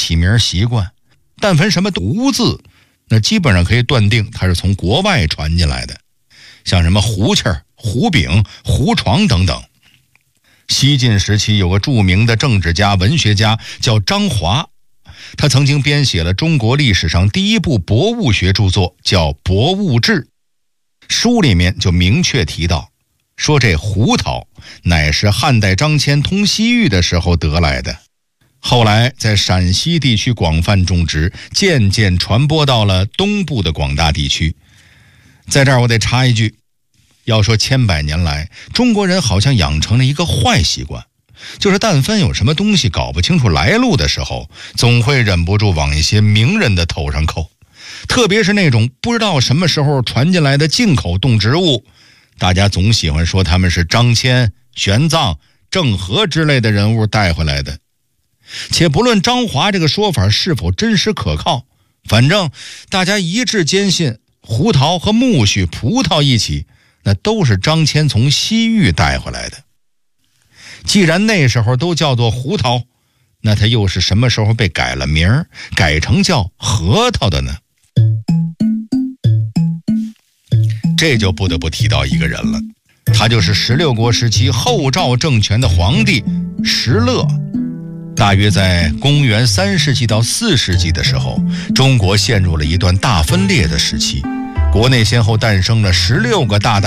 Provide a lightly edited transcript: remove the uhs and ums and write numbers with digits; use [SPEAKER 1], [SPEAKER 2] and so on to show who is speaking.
[SPEAKER 1] 起名习惯，但凡什么胡字，那基本上可以断定它是从国外传进来的，像什么胡气儿、胡饼、胡床等等。西晋时期有个著名的政治家、文学家叫张华，他曾经编写了中国历史上第一部博物学著作，叫《博物志》。书里面就明确提到，说这胡桃乃是汉代张骞通西域的时候得来的，后来在陕西地区广泛种植，渐渐传播到了东部的广大地区。在这儿我得插一句，要说千百年来，中国人好像养成了一个坏习惯，就是但凡有什么东西搞不清楚来路的时候，总会忍不住往一些名人的头上扣。特别是那种不知道什么时候传进来的进口动植物，大家总喜欢说他们是张骞、玄奘、郑和之类的人物带回来的。且不论张华这个说法是否真实可靠，反正大家一致坚信胡桃和苜蓿、葡萄一起，那都是张骞从西域带回来的。既然那时候都叫做胡桃，那它又是什么时候被改了名儿，改成叫核桃的呢？这就不得不提到一个人了，他就是16国时期后赵政权的皇帝石勒。大约在公元3世纪到4世纪的时候，中国陷入了一段大分裂的时期，国内先后诞生了16个大